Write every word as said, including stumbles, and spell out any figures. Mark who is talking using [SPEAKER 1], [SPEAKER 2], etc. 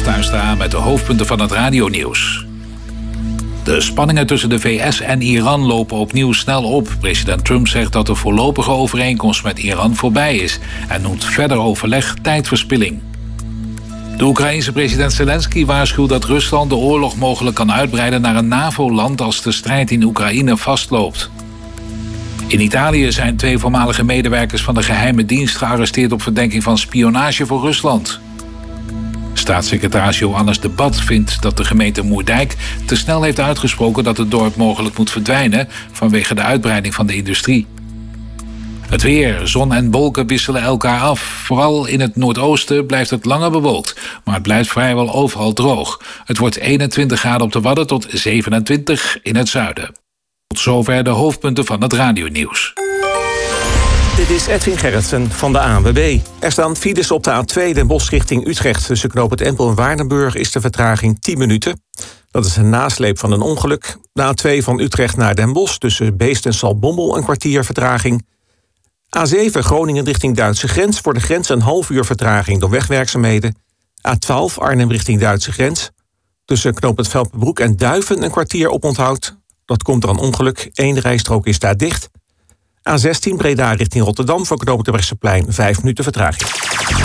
[SPEAKER 1] Tuinstra met de hoofdpunten van het radionieuws. De spanningen tussen de V S en Iran lopen opnieuw snel op. President Trump zegt dat de voorlopige overeenkomst met Iran voorbij is en noemt verder overleg tijdverspilling. De Oekraïense president Zelensky waarschuwt dat Rusland de oorlog mogelijk kan uitbreiden naar een NAVO-land als de strijd in Oekraïne vastloopt. In Italië zijn twee voormalige medewerkers van de geheime dienst gearresteerd op verdenking van spionage voor Rusland. Staatssecretaris Johannes de Bat vindt dat de gemeente Moerdijk te snel heeft uitgesproken dat het dorp mogelijk moet verdwijnen vanwege de uitbreiding van de industrie. Het weer, zon en wolken wisselen elkaar af. Vooral in het noordoosten blijft het langer bewolkt, maar het blijft vrijwel overal droog. Het wordt eenentwintig graden op de Wadden tot zevenentwintig in het zuiden. Tot zover de hoofdpunten van het radionieuws.
[SPEAKER 2] Dit is Edwin Gerritsen van de A N W B. Er staan files op de A twee Den Bosch richting Utrecht. Tussen knooppunt Empel en Waardenburg is de vertraging tien minuten. Dat is een nasleep van een ongeluk. De A twee van Utrecht naar Den Bosch tussen Beest en Zaltbommel een kwartier vertraging. A zeven Groningen richting Duitse grens. Voor de grens een half uur vertraging door wegwerkzaamheden. A twaalf Arnhem richting Duitse grens. Tussen knooppunt Velpenbroek en Duiven een kwartier oponthoud. Dat komt door een ongeluk. Eén rijstrook is daar dicht. A zestien Breda richting Rotterdam voor knooppunt Brechtseplein vijf minuten vertraging.